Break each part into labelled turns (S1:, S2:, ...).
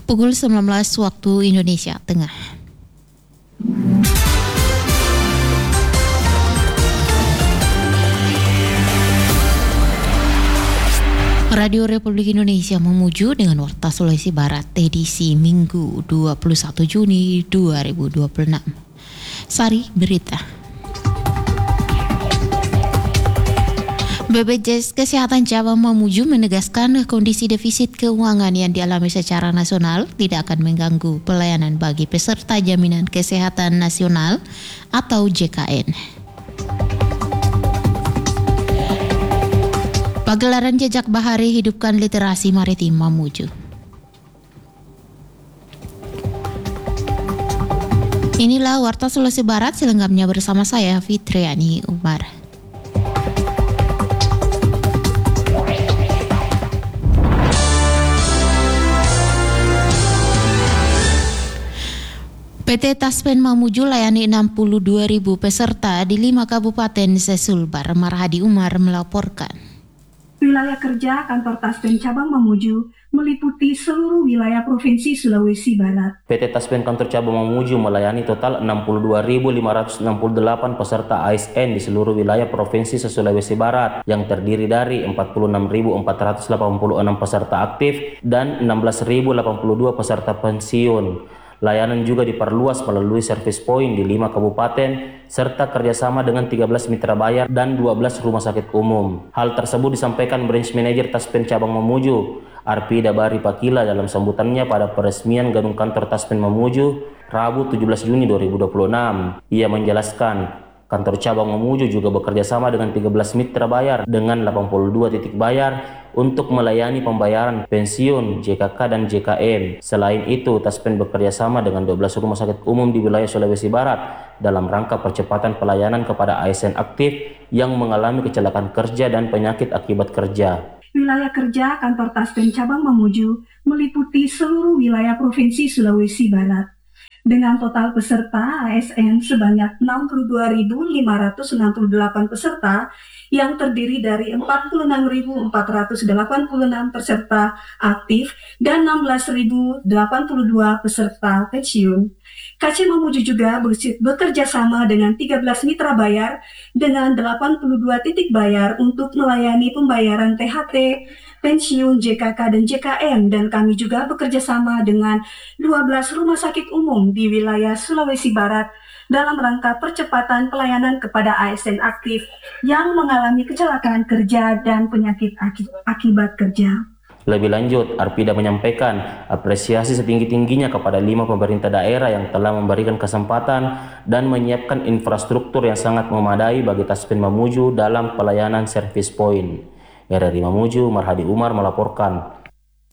S1: pukul 19 waktu Indonesia Tengah. Radio Republik Indonesia Mamuju dengan Warta Sulawesi Barat edisi Minggu 21 Juni 2026. Sari berita. BPJS Kesehatan Cabang Mamuju menegaskan kondisi defisit keuangan yang dialami secara nasional tidak akan mengganggu pelayanan bagi peserta Jaminan Kesehatan Nasional atau JKN. Pagelaran Jejak Bahari Hidupkan Literasi Maritim Mamuju. Inilah Warta Sulawesi Barat, selengkapnya bersama saya Fitriani Umar. PT Taspen Mamuju layani 62.000 peserta di 5 kabupaten sesulbar. Marhadi Umar melaporkan.
S2: Wilayah kerja kantor Taspen Cabang Mamuju meliputi seluruh wilayah Provinsi Sulawesi Barat.
S3: PT Taspen Kantor Cabang Mamuju melayani total 62.568 peserta ASN di seluruh wilayah Provinsi Sulawesi Barat yang terdiri dari 46.486 peserta aktif dan 16.082 peserta pensiun. Layanan juga diperluas melalui service point di 5 kabupaten serta kerjasama dengan 13 mitra bayar dan 12 rumah sakit umum. Hal tersebut disampaikan Branch Manager Taspen Cabang Mamuju, Arpida Bari Pakila dalam sambutannya pada peresmian gedung kantor Taspen Mamuju Rabu 17 Juni 2026. Ia menjelaskan, kantor cabang Mamuju juga bekerja sama dengan 13 mitra bayar dengan 82 titik bayar untuk melayani pembayaran pensiun, JKK dan JKM. Selain itu, Taspen bekerja sama dengan 12 rumah sakit umum di wilayah Sulawesi Barat dalam rangka percepatan pelayanan kepada ASN aktif yang mengalami kecelakaan kerja dan penyakit akibat kerja.
S2: Wilayah kerja kantor Taspen Cabang Mamuju meliputi seluruh wilayah Provinsi Sulawesi Barat. Dengan total peserta ASN sebanyak 62.568 peserta yang terdiri dari 46.486 peserta aktif dan 16.082 peserta pensiun. KC Mamuju juga bekerja sama dengan 13 mitra bayar dengan 82 titik bayar untuk melayani pembayaran THT, pensiun, JKK dan JKM, dan kami juga bekerja sama dengan 12 rumah sakit umum di wilayah Sulawesi Barat dalam rangka percepatan pelayanan kepada ASN aktif yang mengalami kecelakaan kerja dan penyakit akibat kerja.
S3: Lebih lanjut, Arpida menyampaikan apresiasi setinggi-tingginya kepada 5 pemerintah daerah yang telah memberikan kesempatan dan menyiapkan infrastruktur yang sangat memadai bagi Taspen Mamuju dalam pelayanan service point. Dari Mamuju, Marhadi Umar melaporkan.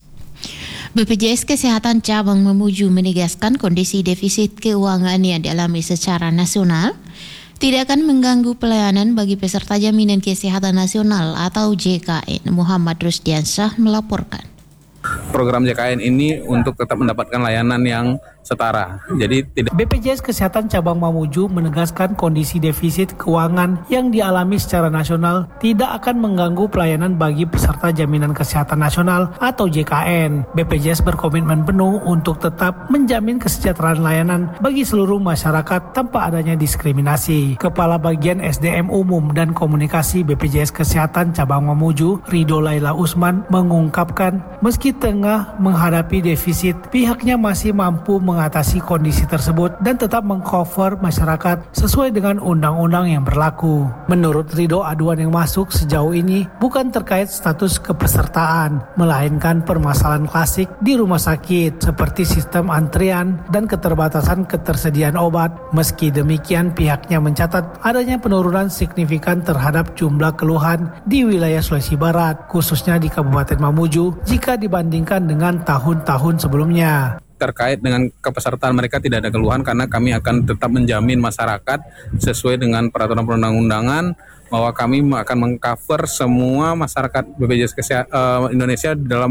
S1: BPJS Kesehatan Cabang Mamuju menegaskan kondisi defisit keuangan yang dialami secara nasional tidak akan mengganggu pelayanan bagi peserta Jaminan Kesehatan Nasional atau JKN. Muhammad Rusdiansyah melaporkan.
S4: Program JKN ini untuk tetap mendapatkan layanan yang setara. Jadi tidak.
S5: BPJS Kesehatan Cabang Mamuju menegaskan kondisi defisit keuangan yang dialami secara nasional tidak akan mengganggu pelayanan bagi peserta Jaminan Kesehatan Nasional atau JKN. BPJS berkomitmen penuh untuk tetap menjamin kesejahteraan layanan bagi seluruh masyarakat tanpa adanya diskriminasi. Kepala Bagian SDM Umum dan Komunikasi BPJS Kesehatan Cabang Mamuju, Rido Laila Usman, mengungkapkan meski tengah menghadapi defisit, pihaknya masih mampu mengatasi kondisi tersebut dan tetap mengcover masyarakat sesuai dengan undang-undang yang berlaku. Menurut Rido, aduan yang masuk sejauh ini bukan terkait status kepesertaan, melainkan permasalahan klasik di rumah sakit seperti sistem antrian dan keterbatasan ketersediaan obat. Meski demikian, pihaknya mencatat adanya penurunan signifikan terhadap jumlah keluhan di wilayah Sulawesi Barat, khususnya di Kabupaten Mamuju jika dibandingkan dengan tahun-tahun sebelumnya.
S4: Terkait dengan kepesertaan mereka tidak ada keluhan karena kami akan tetap menjamin masyarakat sesuai dengan peraturan perundang-undangan bahwa kami akan mengcover semua masyarakat BPJS Kesehatan Indonesia dalam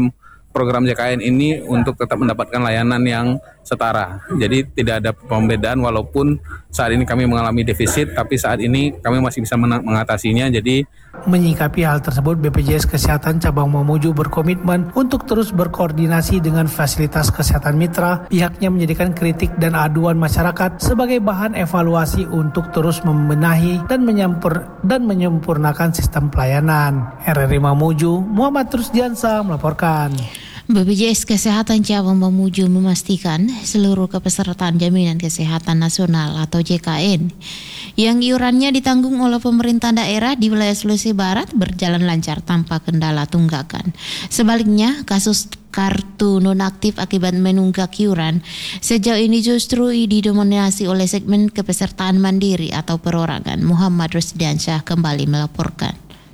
S4: program JKN ini untuk tetap mendapatkan layanan yang setara. Jadi tidak ada pembedaan walaupun saat ini kami mengalami defisit, tapi saat ini kami masih bisa mengatasinya. Jadi
S5: menyikapi hal tersebut, BPJS Kesehatan Cabang Mamuju berkomitmen untuk terus berkoordinasi dengan fasilitas kesehatan mitra. Pihaknya menjadikan kritik dan aduan masyarakat sebagai bahan evaluasi untuk terus membenahi dan menyempurnakan sistem pelayanan. RRI Mamuju, Muhammad Rusdiansa melaporkan.
S1: BPJS Kesehatan Cabang Mamuju memastikan seluruh kepesertaan Jaminan Kesehatan Nasional atau JKN yang iurannya ditanggung oleh pemerintah daerah di wilayah Sulawesi Barat berjalan lancar tanpa kendala tunggakan. Sebaliknya, kasus kartu nonaktif akibat menunggak iuran sejauh ini justru didominasi oleh segmen kepesertaan mandiri atau perorangan. Muhammad Rusdiansyah kembali melaporkan.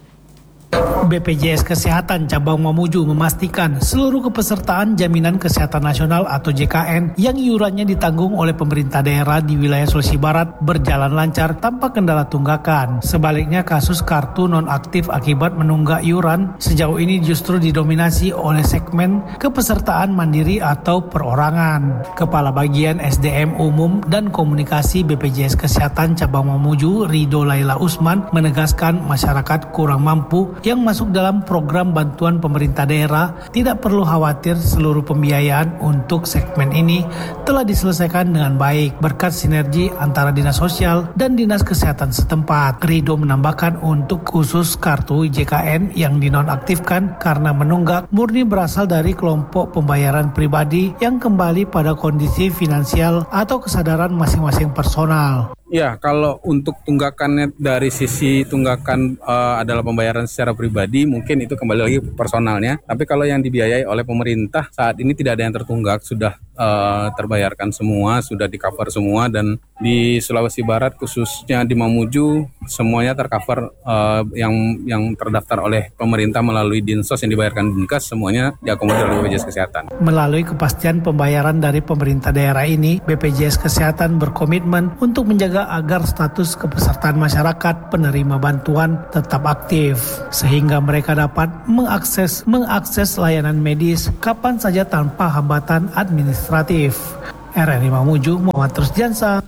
S5: BPJS Kesehatan Cabang Mamuju memastikan seluruh kepesertaan Jaminan Kesehatan Nasional atau JKN yang iurannya ditanggung oleh pemerintah daerah di wilayah Sulawesi Barat berjalan lancar tanpa kendala tunggakan. Sebaliknya, kasus kartu nonaktif akibat menunggak iuran sejauh ini justru didominasi oleh segmen kepesertaan mandiri atau perorangan. Kepala Bagian SDM Umum dan Komunikasi BPJS Kesehatan Cabang Mamuju, Rido Laila Usman, menegaskan masyarakat kurang mampu yang masuk dalam program bantuan pemerintah daerah tidak perlu khawatir, seluruh pembiayaan untuk segmen ini telah diselesaikan dengan baik berkat sinergi antara Dinas Sosial dan Dinas Kesehatan setempat. Rido menambahkan untuk khusus kartu JKN yang dinonaktifkan karena menunggak murni berasal dari kelompok pembayaran pribadi yang kembali pada kondisi finansial atau kesadaran masing-masing personal.
S4: ya, kalau untuk tunggakannya dari sisi tunggakan adalah pembayaran secara pribadi, mungkin itu kembali lagi personalnya. Tapi kalau yang dibiayai oleh pemerintah saat ini tidak ada yang tertunggak, sudah terbayarkan semua, sudah di-cover semua, dan di Sulawesi Barat khususnya di Mamuju semuanya tercover yang terdaftar oleh pemerintah melalui Dinsos yang dibayarkan Dinkes, semuanya diakomodir oleh BPJS Kesehatan.
S5: Melalui kepastian pembayaran dari pemerintah daerah ini, BPJS Kesehatan berkomitmen untuk menjaga agar status kepesertaan masyarakat penerima bantuan tetap aktif, sehingga mereka dapat mengakses layanan medis kapan saja tanpa hambatan administratif. RRI Mamuju, Muhammad Rusdiansa.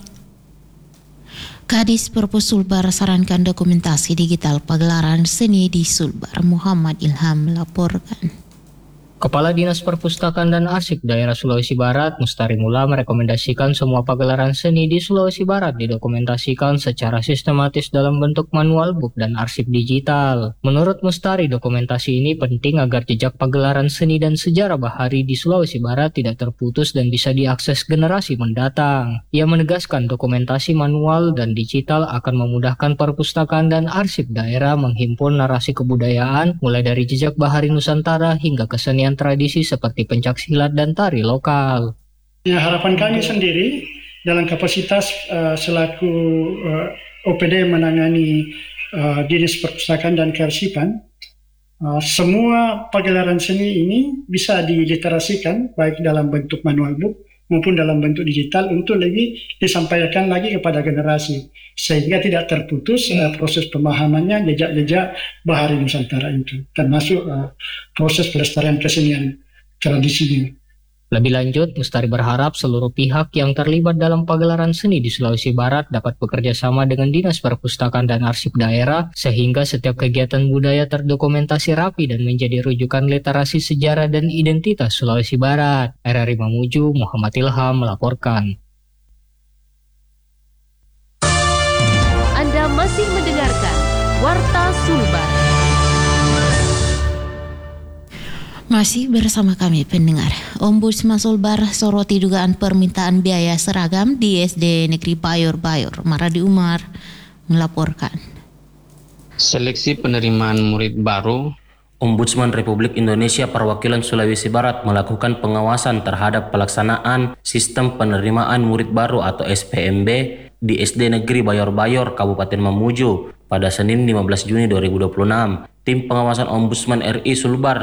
S1: Kadis Perpus Sulbar sarankan dokumentasi digital pagelaran seni di Sulbar. Muhammad Ilham melaporkan.
S6: Kepala Dinas Perpustakaan dan Arsip Daerah Sulawesi Barat, Mustari Mula, merekomendasikan semua pagelaran seni di Sulawesi Barat didokumentasikan secara sistematis dalam bentuk manual book dan arsip digital. Menurut Mustari, dokumentasi ini penting agar jejak pagelaran seni dan sejarah bahari di Sulawesi Barat tidak terputus dan bisa diakses generasi mendatang. Ia menegaskan dokumentasi manual dan digital akan memudahkan perpustakaan dan arsip daerah menghimpun narasi kebudayaan mulai dari jejak bahari Nusantara hingga kesenian tradisi seperti pencaksilat dan tari lokal.
S7: Ya, harapan kami sendiri dalam kapasitas selaku OPD menangani Dinas Perpustakaan dan Kearsipan, semua pagelaran seni ini bisa diliterasikan baik dalam bentuk manual book maupun dalam bentuk digital untuk lebih disampaikan lagi kepada generasi sehingga tidak terputus proses pemahamannya jejak-jejak bahari Nusantara itu, termasuk proses pelestarian kesenian tradisinya.
S6: Lebih lanjut, Mustari berharap seluruh pihak yang terlibat dalam pagelaran seni di Sulawesi Barat dapat bekerja sama dengan Dinas Perpustakaan dan Arsip Daerah sehingga setiap kegiatan budaya terdokumentasi rapi dan menjadi rujukan literasi sejarah dan identitas Sulawesi Barat. RRI Mamuju, Muhammad Ilham melaporkan.
S8: Anda masih mendengarkan Warta Sulbar.
S1: Masih bersama kami pendengar. Ombudsman Sulbar soroti dugaan permintaan biaya seragam di SD Negeri Bayor-Bayor. Maradi Umar melaporkan.
S9: Seleksi penerimaan murid baru.
S3: Ombudsman Republik Indonesia Perwakilan Sulawesi Barat melakukan pengawasan terhadap pelaksanaan sistem penerimaan murid baru atau SPMB di SD Negeri Bayor-Bayor, Kabupaten Mamuju pada Senin 15 Juni 2026. Tim pengawasan Ombudsman RI Sulbar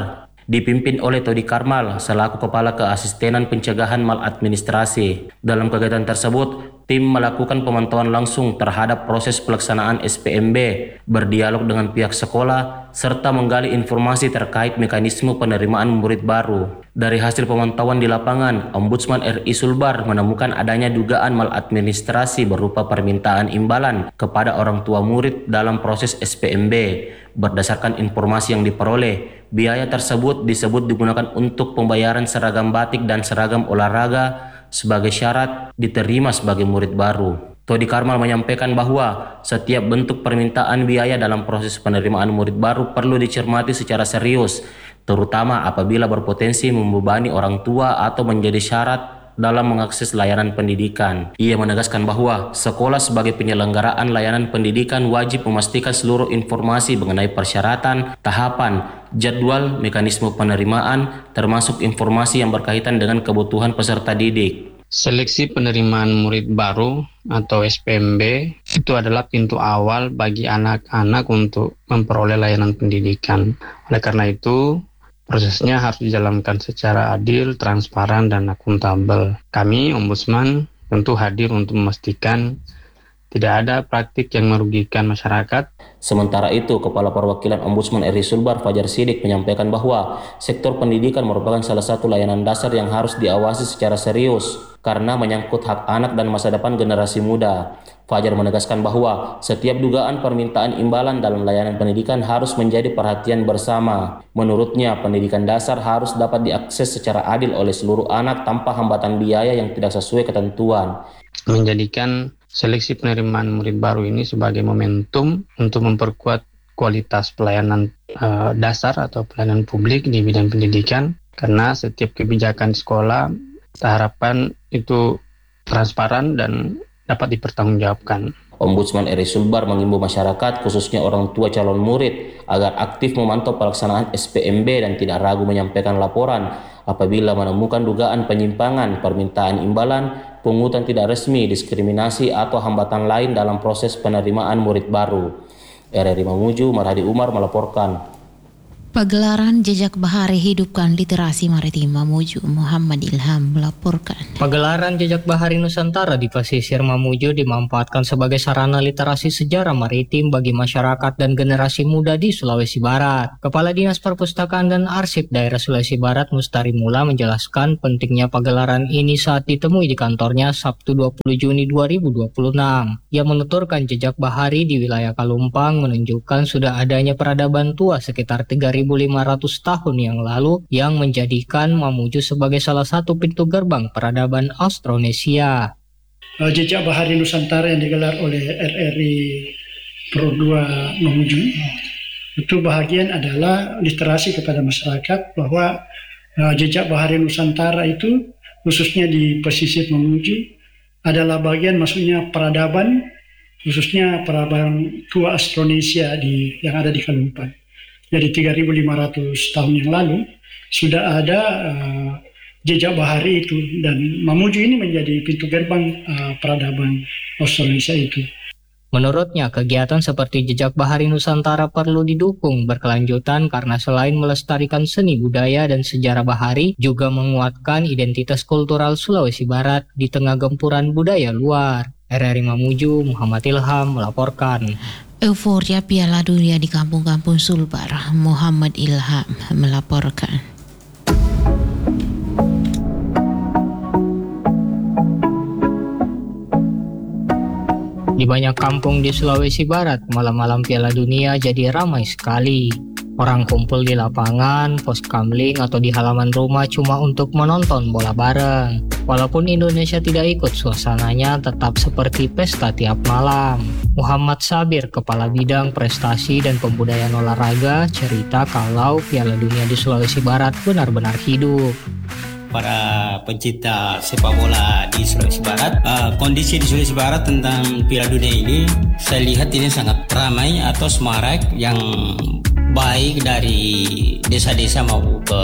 S3: dipimpin oleh Todi Karmal selaku Kepala Keasistenan Pencegahan Maladministrasi. Dalam kegiatan tersebut, tim melakukan pemantauan langsung terhadap proses pelaksanaan SPMB, berdialog dengan pihak sekolah, serta menggali informasi terkait mekanisme penerimaan murid baru. Dari hasil pemantauan di lapangan, Ombudsman RI Sulbar menemukan adanya dugaan maladministrasi berupa permintaan imbalan kepada orang tua murid dalam proses SPMB. Berdasarkan informasi yang diperoleh, biaya tersebut disebut digunakan untuk pembayaran seragam batik dan seragam olahraga sebagai syarat diterima sebagai murid baru. Todi Karmal menyampaikan bahwa setiap bentuk permintaan biaya dalam proses penerimaan murid baru perlu dicermati secara serius, terutama apabila berpotensi membebani orang tua atau menjadi syarat dalam mengakses layanan pendidikan. Ia menegaskan bahwa sekolah sebagai penyelenggaraan layanan pendidikan wajib memastikan seluruh informasi mengenai persyaratan, tahapan, jadwal, mekanisme penerimaan, termasuk informasi yang berkaitan dengan kebutuhan peserta didik.
S9: Seleksi penerimaan murid baru atau SPMB itu adalah pintu awal bagi anak-anak untuk memperoleh layanan pendidikan. Oleh karena itu, prosesnya harus dijalankan secara adil, transparan, dan akuntabel. Kami, Ombudsman, tentu hadir untuk memastikan tidak ada praktik yang merugikan masyarakat.
S3: Sementara itu, Kepala Perwakilan Ombudsman RI Sulbar, Fajar Sidik, menyampaikan bahwa sektor pendidikan merupakan salah satu layanan dasar yang harus diawasi secara serius karena menyangkut hak anak dan masa depan generasi muda. Fajar menegaskan bahwa setiap dugaan permintaan imbalan dalam layanan pendidikan harus menjadi perhatian bersama. Menurutnya, pendidikan dasar harus dapat diakses secara adil oleh seluruh anak tanpa hambatan biaya yang tidak sesuai ketentuan.
S9: Menjadikan seleksi penerimaan murid baru ini sebagai momentum untuk memperkuat kualitas pelayanan dasar atau pelayanan publik di bidang pendidikan, karena setiap kebijakan sekolah kita harapkan itu transparan dan dapat dipertanggungjawabkan.
S3: Ombudsman RI Sulbar mengimbau masyarakat, khususnya orang tua calon murid, agar aktif memantau pelaksanaan SPMB dan tidak ragu menyampaikan laporan apabila menemukan dugaan penyimpangan, permintaan imbalan, pungutan tidak resmi, diskriminasi, atau hambatan lain dalam proses penerimaan murid baru. RRI Mamuju, Marhadi Umar melaporkan.
S1: Pagelaran Jejak Bahari Hidupkan Literasi Maritim Mamuju, Muhammad Ilham melaporkan.
S6: Pagelaran Jejak Bahari Nusantara di pesisir Mamuju dimanfaatkan sebagai sarana literasi sejarah maritim bagi masyarakat dan generasi muda di Sulawesi Barat. Kepala Dinas Perpustakaan dan Arsip Daerah Sulawesi Barat Mustari Mula menjelaskan pentingnya pagelaran ini saat ditemui di kantornya Sabtu 20 Juni 2026. Ia menuturkan jejak bahari di wilayah Kalumpang menunjukkan sudah adanya peradaban tua sekitar 3.500 tahun yang lalu yang menjadikan Mamuju sebagai salah satu pintu gerbang peradaban Austronesia.
S7: Jejak Bahari Nusantara yang digelar oleh RRI Pro 2 Mamuju itu bahagian adalah literasi kepada masyarakat bahwa jejak bahari Nusantara itu khususnya di pesisir Mamuju adalah bagian maksudnya peradaban, khususnya peradaban tua Austronesia yang ada di Kalumpang. Jadi 3.500 tahun yang lalu sudah ada jejak bahari itu, dan Mamuju ini menjadi pintu gerbang peradaban Austronesia itu.
S6: Menurutnya, kegiatan seperti Jejak Bahari Nusantara perlu didukung berkelanjutan karena selain melestarikan seni budaya dan sejarah bahari, juga menguatkan identitas kultural Sulawesi Barat di tengah gempuran budaya luar. RRI Mamuju, Muhammad Ilham melaporkan.
S1: Euforia Piala Dunia di kampung-kampung Sulbar, Muhammad Ilham melaporkan.
S6: Di banyak kampung di Sulawesi Barat, malam-malam Piala Dunia jadi ramai sekali. Orang kumpul di lapangan, pos kamling, atau di halaman rumah cuma untuk menonton bola bareng. Walaupun Indonesia tidak ikut, suasananya tetap seperti pesta tiap malam. Muhammad Sabir, Kepala Bidang Prestasi dan Pembudayaan Olahraga, cerita kalau Piala Dunia di Sulawesi Barat benar-benar hidup.
S10: Para pencinta sepak bola di Sulawesi Barat, kondisi di Sulawesi Barat tentang Piala Dunia ini saya lihat ini sangat ramai atau semarak, yang baik dari desa-desa maupun ke